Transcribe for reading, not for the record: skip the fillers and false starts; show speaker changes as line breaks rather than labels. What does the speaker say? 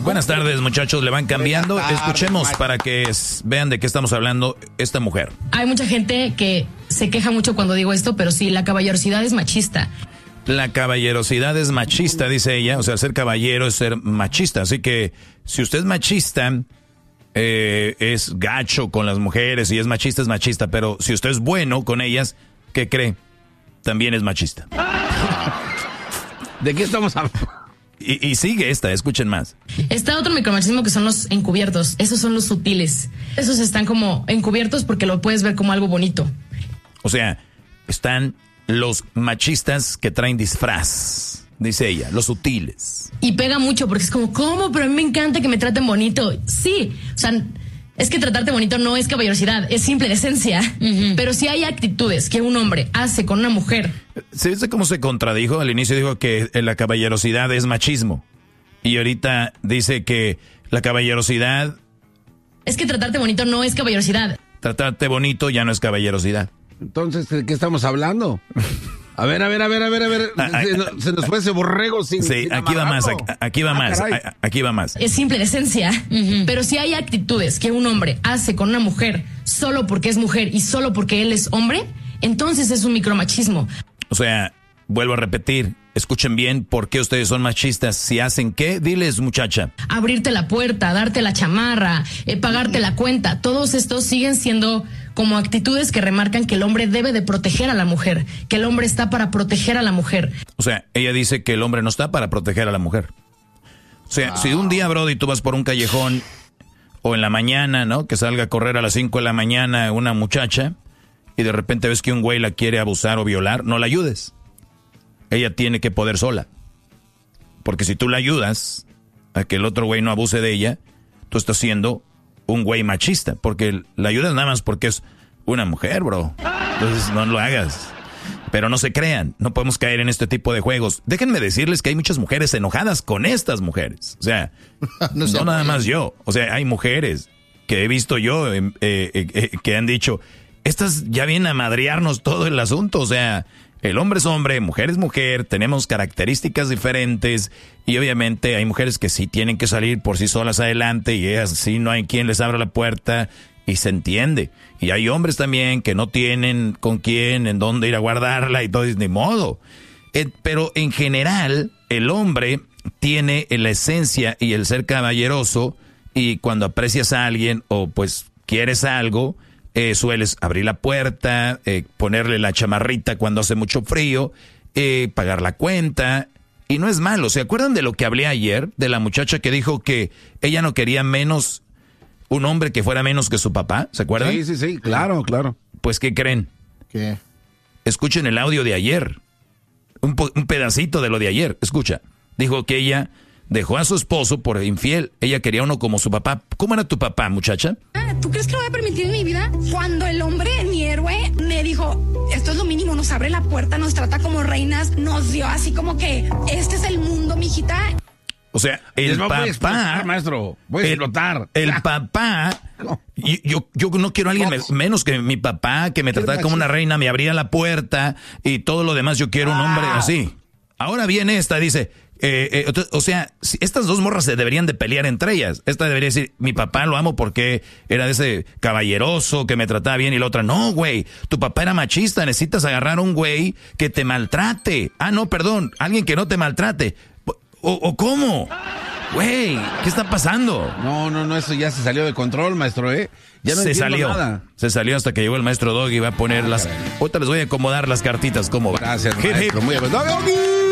Buenas tardes, muchachos, le van cambiando. Escuchemos para que vean de qué estamos hablando esta mujer.
Hay mucha gente que se queja mucho cuando digo esto, pero sí, la caballerosidad es machista.
La caballerosidad es machista, dice ella. O sea, ser caballero es ser machista. Así que si usted es machista, es gacho con las mujeres y es machista. Pero si usted es bueno con ellas, ¿qué cree? También es machista.
¿De qué estamos hablando?
Y sigue escuchen más.
Está otro micromachismo que son los encubiertos. Esos son los sutiles. Esos están como encubiertos porque lo puedes ver como algo bonito.
O sea, están los machistas que traen disfraz, dice ella, los sutiles.
Y pega mucho porque es como, ¿cómo? Pero a mí me encanta que me traten bonito. Sí, o sea, es que tratarte bonito no es caballerosidad, es simple esencia. Pero si hay actitudes que un hombre hace con una mujer.
¿Se dice cómo se contradijo? Al inicio dijo que la caballerosidad es machismo. Y ahorita dice que la caballerosidad...
Es que tratarte bonito no es caballerosidad.
Tratarte bonito ya no es caballerosidad.
Entonces, ¿de qué estamos hablando? A ver. Se nos fue ese borrego sin...
Sí,
sin
aquí va más, aquí va más.
Es simple de esencia, pero si hay actitudes que un hombre hace con una mujer solo porque es mujer y solo porque él es hombre, entonces es un micromachismo.
O sea, vuelvo a repetir, escuchen bien por qué ustedes son machistas. Si hacen qué, diles, muchacha.
Abrirte la puerta, darte la chamarra, pagarte la cuenta, todos estos siguen siendo como actitudes que remarcan que el hombre debe de proteger a la mujer, que el hombre está para proteger a la mujer.
O sea, ella dice que el hombre no está para proteger a la mujer. O sea, si un día, Brody, tú vas por un callejón o en la mañana, ¿no? Que salga a correr a las 5 de la mañana una muchacha y de repente ves que un güey la quiere abusar o violar, no la ayudes. Ella tiene que poder sola. Porque si tú la ayudas a que el otro güey no abuse de ella, tú estás siendo un güey machista. Porque la ayudas nada más porque es una mujer, bro. Entonces no lo hagas. Pero no se crean, no podemos caer en este tipo de juegos. Déjenme decirles que hay muchas mujeres enojadas con estas mujeres. O sea, no nada más yo. O sea, hay mujeres que he visto yo que han dicho, estas ya vienen a madrearnos todo el asunto. O sea, el hombre es hombre, mujer es mujer, tenemos características diferentes y obviamente hay mujeres que sí tienen que salir por sí solas adelante y ellas sí no hay quien les abra la puerta y se entiende. Y hay hombres también que no tienen con quién, en dónde ir a guardarla y todo, es ni modo. Pero en general, el hombre tiene la esencia y el ser caballeroso y cuando aprecias a alguien o pues quieres algo, sueles abrir la puerta, ponerle la chamarrita cuando hace mucho frío, pagar la cuenta. Y no es malo. ¿Se acuerdan de lo que hablé ayer? De la muchacha que dijo que ella no quería menos, un hombre que fuera menos que su papá. ¿Se acuerdan?
Sí, claro.
Pues, ¿qué creen?
¿Qué?
Escuchen el audio de ayer. Un pedacito de lo de ayer. Escucha. Dijo que ella dejó a su esposo por infiel. Ella quería uno como su papá. ¿Cómo era tu papá, muchacha?
¿Tú crees que lo voy a permitir en mi vida? Cuando el hombre, mi héroe, me dijo, esto es lo mínimo, nos abre la puerta, nos trata como reinas, nos dio así como que, este es el mundo, mijita.
O sea, el papá...
Voy a explotar, maestro. Voy a explotar.
El papá... Yo no quiero a alguien menos que mi papá, que me tratara como una reina, me abría la puerta y todo lo demás. Yo quiero un hombre así. Ahora viene esta, dice... o sea, estas dos morras se deberían de pelear entre ellas. Esta debería decir, mi papá lo amo porque era de ese caballeroso que me trataba bien. Y la otra, no, güey, tu papá era machista, necesitas agarrar a un güey que te maltrate. Ah, no, perdón, alguien que no te maltrate. ¿O cómo? Güey, ¿qué está pasando?
No, eso ya se salió de control, maestro, Ya no
se
entiendo
salió.
nada.
Se salió hasta que llegó el maestro Doggy y va a poner las... Ahorita les voy a acomodar las cartitas, ¿cómo va?
Gracias, maestro, muy bien.